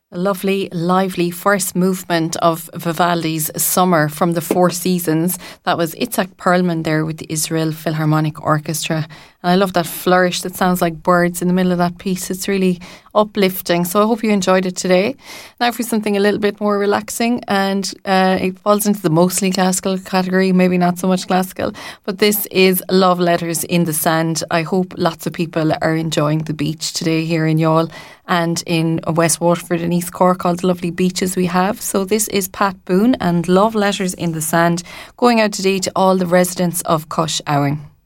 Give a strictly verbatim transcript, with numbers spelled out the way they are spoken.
A lovely, lively first movement of Vivaldi's Summer from the Four Seasons. That was Itzhak Perlman there with the Israel Philharmonic Orchestra. And I love that flourish that sounds like birds in the middle of that piece. It's really uplifting. So I hope you enjoyed it today. Now for something a little bit more relaxing, and uh, it falls into the mostly classical category, maybe not so much classical, but this is Love Letters in the Sand. I hope lots of people are enjoying the beach today here in Youghal and in West Waterford and East Cork, all the lovely beaches we have. So this is Pat Boone and Love Letters in the Sand, going out today to all the residents of Cush Owing.